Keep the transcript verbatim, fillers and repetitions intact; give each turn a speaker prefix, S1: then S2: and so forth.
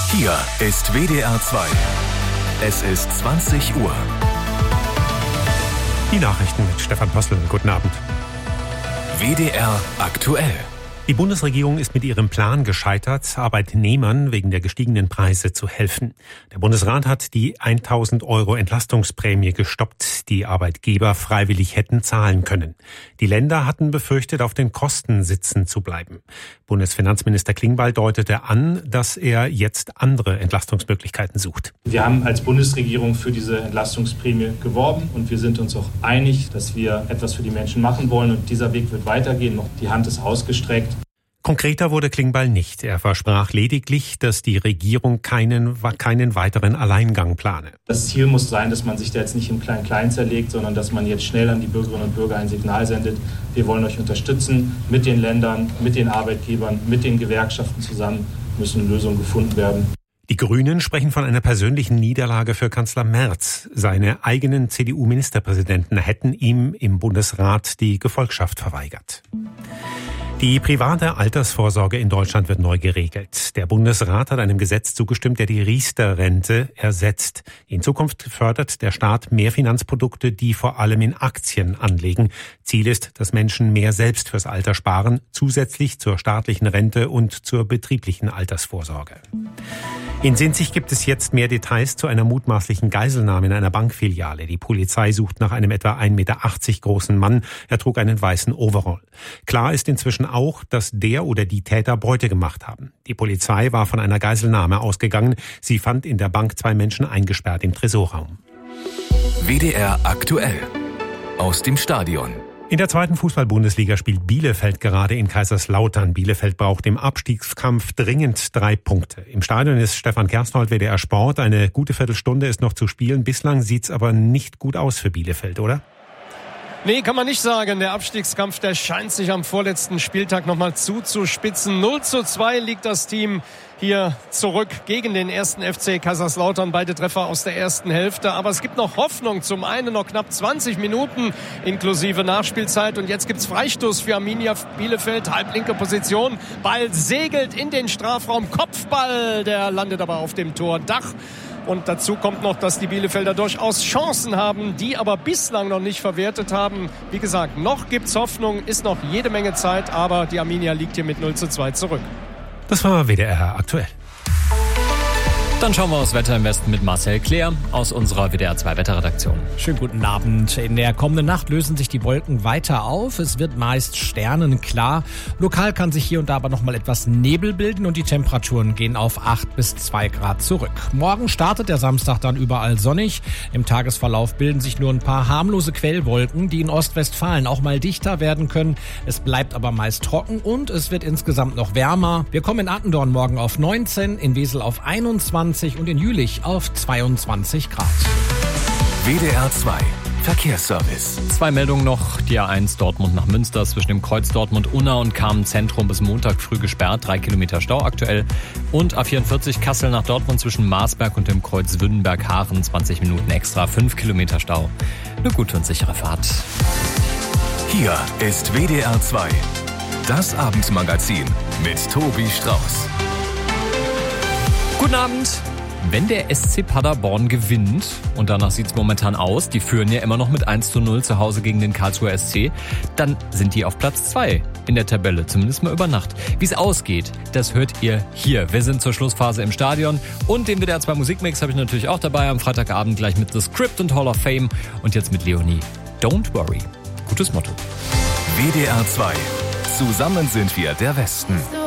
S1: Hier ist W D R zwei. Es ist zwanzig Uhr.
S2: Die Nachrichten mit Stefan Postel. Guten Abend.
S1: W D R aktuell.
S2: Die Bundesregierung ist mit ihrem Plan gescheitert, Arbeitnehmern wegen der gestiegenen Preise zu helfen. Der Bundesrat hat die tausend Euro Entlastungsprämie gestoppt, die Arbeitgeber freiwillig hätten zahlen können. Die Länder hatten befürchtet, auf den Kosten sitzen zu bleiben. Bundesfinanzminister Klingbeil deutete an, dass er jetzt andere Entlastungsmöglichkeiten sucht.
S3: Wir haben als Bundesregierung für diese Entlastungsprämie geworben und wir sind uns auch einig, dass wir etwas für die Menschen machen wollen und dieser Weg wird weitergehen. Noch die Hand ist ausgestreckt.
S2: Konkreter wurde Klingbeil nicht. Er versprach lediglich, dass die Regierung keinen, keinen weiteren Alleingang plane.
S3: Das Ziel muss sein, dass man sich da jetzt nicht im Klein-Klein zerlegt, sondern dass man jetzt schnell an die Bürgerinnen und Bürger ein Signal sendet. Wir wollen euch unterstützen mit den Ländern, mit den Arbeitgebern, mit den Gewerkschaften zusammen müssen Lösungen gefunden werden.
S2: Die Grünen sprechen von einer persönlichen Niederlage für Kanzler Merz. Seine eigenen C D U-Ministerpräsidenten hätten ihm im Bundesrat die Gefolgschaft verweigert. Die private Altersvorsorge in Deutschland wird neu geregelt. Der Bundesrat hat einem Gesetz zugestimmt, der die Riester-Rente ersetzt. In Zukunft fördert der Staat mehr Finanzprodukte, die vor allem in Aktien anlegen. Ziel ist, dass Menschen mehr selbst fürs Alter sparen, zusätzlich zur staatlichen Rente und zur betrieblichen Altersvorsorge. In Sinzig gibt es jetzt mehr Details zu einer mutmaßlichen Geiselnahme in einer Bankfiliale. Die Polizei sucht nach einem etwa ein Meter achtzig großen Mann. Er trug einen weißen Overall. Klar ist inzwischen auch, dass der oder die Täter Beute gemacht haben. Die Polizei war von einer Geiselnahme ausgegangen. Sie fand in der Bank zwei Menschen eingesperrt im Tresorraum.
S1: W D R aktuell. Aus dem Stadion.
S2: In der zweiten Fußball-Bundesliga spielt Bielefeld gerade in Kaiserslautern. Bielefeld braucht im Abstiegskampf dringend drei Punkte. Im Stadion ist Stefan Kersthold, W D R Sport. Eine gute Viertelstunde ist noch zu spielen. Bislang sieht's aber nicht gut aus für Bielefeld, oder?
S4: Nee, kann man nicht sagen. Der Abstiegskampf, der scheint sich am vorletzten Spieltag nochmal zuzuspitzen. null zu zwei liegt das Team hier zurück gegen den ersten F C Kaiserslautern. Beide Treffer aus der ersten Hälfte. Aber es gibt noch Hoffnung. Zum einen noch knapp zwanzig Minuten inklusive Nachspielzeit. Und jetzt gibt's Freistoß für Arminia Bielefeld. Halblinke Position. Ball segelt in den Strafraum. Kopfball, der landet aber auf dem Tordach. Und dazu kommt noch, dass die Bielefelder durchaus Chancen haben, die aber bislang noch nicht verwertet haben. Wie gesagt, noch gibt's Hoffnung, ist noch jede Menge Zeit, aber die Arminia liegt hier mit null zu zwei zurück.
S2: Das war W D R aktuell.
S5: Dann schauen wir aufs Wetter im Westen mit Marcel Claire aus unserer W D R zwei Wetterredaktion.
S6: Schönen guten Abend. In der kommenden Nacht lösen sich die Wolken weiter auf. Es wird meist sternenklar. Lokal kann sich hier und da aber noch mal etwas Nebel bilden und die Temperaturen gehen auf acht bis zwei Grad zurück. Morgen startet der Samstag dann überall sonnig. Im Tagesverlauf bilden sich nur ein paar harmlose Quellwolken, die in Ostwestfalen auch mal dichter werden können. Es bleibt aber meist trocken und es wird insgesamt noch wärmer. Wir kommen in Attendorn morgen auf neunzehn, in Wesel auf einundzwanzig und in Jülich auf zweiundzwanzig Grad.
S1: W D R zwei Verkehrsservice.
S5: Zwei Meldungen noch. Die A eins Dortmund nach Münster zwischen dem Kreuz Dortmund-Unna und Kamen-Zentrum bis Montag früh gesperrt. Drei Kilometer Stau aktuell. Und A vierundvierzig Kassel nach Dortmund zwischen Marsberg und dem Kreuz Wünnenberg-Haaren. zwanzig Minuten extra. Fünf Kilometer Stau. Eine gute und sichere Fahrt.
S1: Hier ist W D R zwei. Das Abendmagazin mit Tobi Strauß.
S5: Guten Abend. Wenn der S C Paderborn gewinnt, und danach sieht es momentan aus, die führen ja immer noch mit eins zu null zu Hause gegen den Karlsruher S C, dann sind die auf Platz zwei in der Tabelle, zumindest mal über Nacht. Wie es ausgeht, das hört ihr hier. Wir sind zur Schlussphase im Stadion und den W D R zwei Musikmix habe ich natürlich auch dabei am Freitagabend gleich mit The Script und Hall of Fame und jetzt mit Leonie. Don't worry. Gutes Motto.
S1: W D R zwei. Zusammen sind wir der Westen.